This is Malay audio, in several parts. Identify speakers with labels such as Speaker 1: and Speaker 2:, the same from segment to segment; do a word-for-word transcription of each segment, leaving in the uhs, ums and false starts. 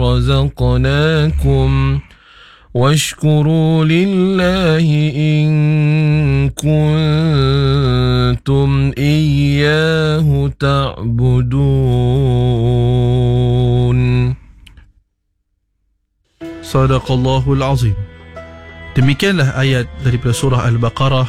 Speaker 1: رزقناكم واشكروا لله إن كنتم إياه تعبدون.
Speaker 2: Sadaqallahul Azim. Demikianlah ayat daripada surah Al-Baqarah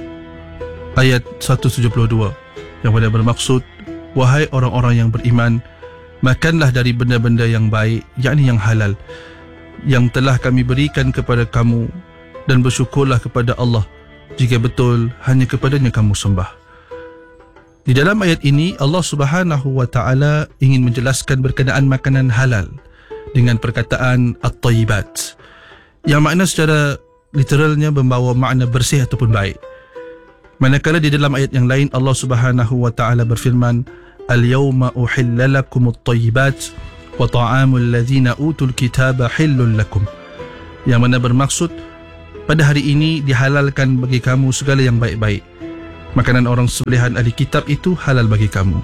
Speaker 2: ayat seratus tujuh puluh dua yang mana bermaksud, wahai orang-orang yang beriman, makanlah dari benda-benda yang baik, yakni yang halal, yang telah kami berikan kepada kamu, dan bersyukurlah kepada Allah jika betul hanya kepadanya kamu sembah. Di dalam ayat ini Allah Subhanahu wa taala ingin menjelaskan berkenaan makanan halal dengan perkataan at-thayyibat, yang makna secara literalnya membawa makna bersih ataupun baik. Manakala di dalam ayat yang lain Allah Subhanahu wa taala berfirman, al-yawma uhilla lakumut thayyibat wa ta'amul ladzina utul kitaba hillul lakum, yang mana bermaksud pada hari ini dihalalkan bagi kamu segala yang baik-baik. Makanan orang sembelihan ahli kitab itu halal bagi kamu.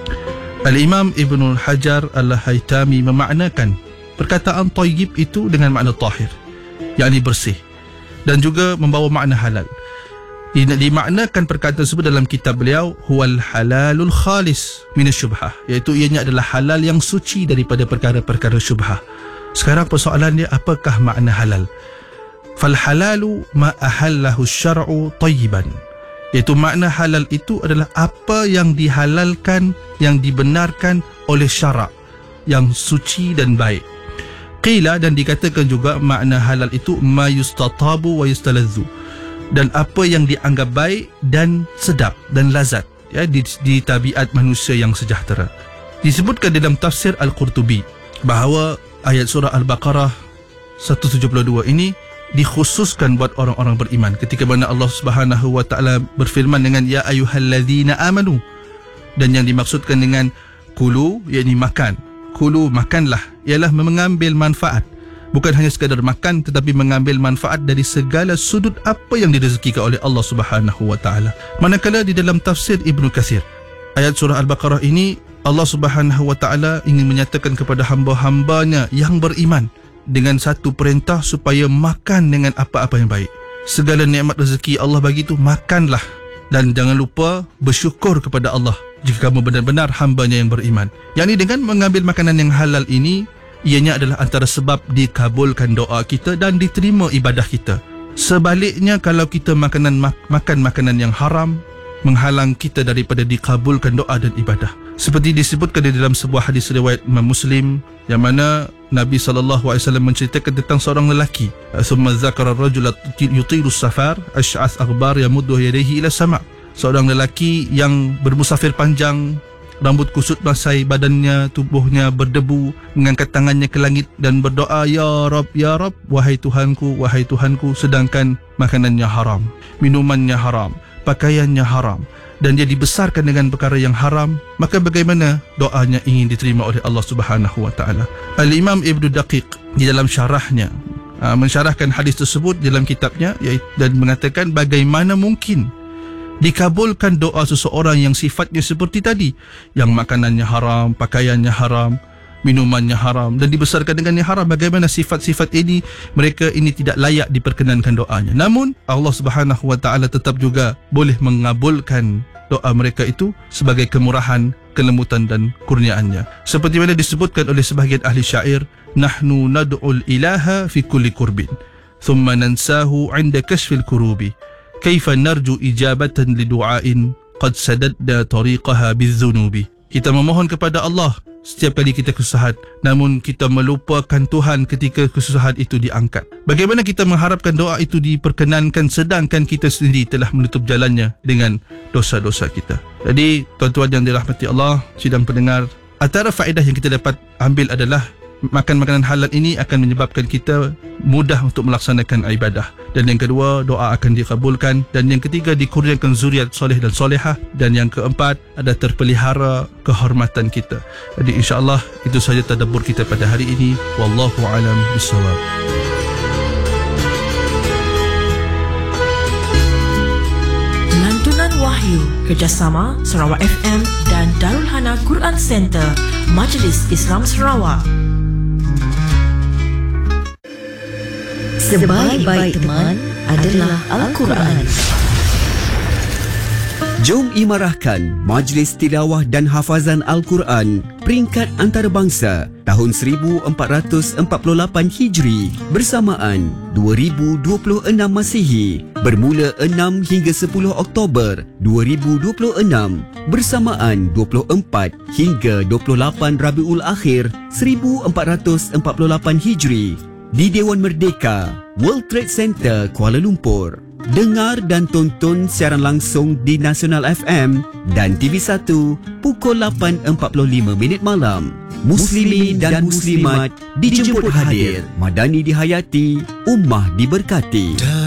Speaker 2: Al-Imam Ibnul Hajar Al-Haytami memaknakan perkataan thayyib itu dengan makna tahir, yakni bersih, dan juga membawa makna halal. Dimaknakan perkataan tersebut dalam kitab beliau, huwal halalul khalis minasyubhah, iaitu ianya adalah halal yang suci daripada perkara-perkara syubhah. Sekarang persoalannya, apakah makna halal? Fal halalu ma ahallahu syar'u tayyiban, iaitu makna halal itu adalah apa yang dihalalkan, yang dibenarkan oleh syarak, yang suci dan baik. Qila, dan dikatakan juga makna halal itu ma yustatabu wa yustaladzu, dan apa yang dianggap baik dan sedap dan lazat, ya, di, di tabiat manusia yang sejahtera. Disebutkan dalam tafsir Al-Qurtubi bahawa ayat surah Al-Baqarah seratus tujuh puluh dua ini dikhususkan buat orang-orang beriman, ketika mana Allah Subhanahu wa taala berfirman dengan ya ayyuhalladzina amanu, dan yang dimaksudkan dengan kulu, yakni makan. Kulu, makanlah, ialah mengambil manfaat, bukan hanya sekadar makan, tetapi mengambil manfaat dari segala sudut apa yang direzekikan oleh Allah Subhanahu wa taala. Manakala di dalam tafsir Ibnu Katsir, ayat surah Al-Baqarah ini Allah Subhanahu wa taala ingin menyatakan kepada hamba-hambanya yang beriman dengan satu perintah supaya makan dengan apa-apa yang baik. Segala nikmat rezeki Allah bagi itu, makanlah, dan jangan lupa bersyukur kepada Allah jika kamu benar-benar hambanya yang beriman. Yakni dengan mengambil makanan yang halal ini, ianya adalah antara sebab dikabulkan doa kita dan diterima ibadah kita. Sebaliknya, kalau kita makanan mak- makan makanan yang haram, menghalang kita daripada dikabulkan doa dan ibadah. Seperti disebutkan di dalam sebuah hadis riwayat Imam Muslim, yang mana Nabi sallallahu alaihi wasallam menceritakan tentang seorang lelaki, summa zakara ar-rajula yutilu safar ash'ath aghbar yamuddu yadayhi ila sama', seorang lelaki yang bermusafir panjang, rambut kusut basai badannya, tubuhnya berdebu, mengangkat tangannya ke langit dan berdoa, ya Rab, ya Rab, wahai Tuhanku, wahai Tuhanku, sedangkan makanannya haram, minumannya haram, pakaiannya haram, dan dia dibesarkan dengan perkara yang haram, maka bagaimana doanya ingin diterima oleh Allah Subhanahu wa taala? Al-Imam Ibnu Daqiq di dalam syarahnya aa, mensyarahkan hadis tersebut dalam kitabnya, dan mengatakan bagaimana mungkin dikabulkan doa seseorang yang sifatnya seperti tadi, yang makanannya haram, pakaiannya haram, minumannya haram, dan dibesarkan dengan yang haram. Bagaimana sifat-sifat ini, mereka ini tidak layak diperkenankan doanya. Namun Allah Subhanahu wa taala tetap juga boleh mengabulkan doa mereka itu sebagai kemurahan, kelembutan dan kurniaannya. Seperti mana disebutkan oleh sebahagian ahli syair, nahnu nad'ul ilaha fi kulli kurbin thumma nansahu 'inda kashfil kurubi, kaifa narju ijabatan lidu'ain qad sadadna tariqaha bizunubi. Kita memohon kepada Allah setiap kali kita kesusahan, namun kita melupakan Tuhan ketika kesusahan itu diangkat. Bagaimana kita mengharapkan doa itu diperkenankan sedangkan kita sendiri telah menutup jalannya dengan dosa-dosa kita? Jadi tuan-tuan yang dirahmati Allah, sidang pendengar, antara faedah yang kita dapat ambil adalah makan makanan halal ini akan menyebabkan kita mudah untuk melaksanakan ibadah, dan yang kedua, doa akan dikabulkan, dan yang ketiga, dikurniakan zuriat soleh dan solehah, dan yang keempat, ada terpelihara kehormatan kita. Jadi insya-Allah itu sahaja tadabbur kita pada hari ini. Wallahu a'lam bishawab.
Speaker 3: Lantunan Wahyu kerjasama Sarawak F M dan Darul Hana Quran Center, Majlis Islam Sarawak.
Speaker 4: Sebaik-baik teman adalah Al-Quran.
Speaker 5: Jom imarahkan Majlis Tilawah dan Hafazan Al-Quran Peringkat Antarabangsa tahun seribu empat ratus empat puluh lapan Hijri bersamaan dua ribu dua puluh enam Masihi bermula enam hingga sepuluh Oktober dua ribu dua puluh enam bersamaan dua puluh empat hingga dua puluh lapan Rabiul Akhir seribu empat ratus empat puluh lapan Hijri di Dewan Merdeka, World Trade Center, Kuala Lumpur. Dengar dan tonton siaran langsung di Nasional F M dan T V satu pukul lapan empat puluh lima minit malam. Muslimi dan muslimat dijemput hadir. Madani dihayati, ummah diberkati.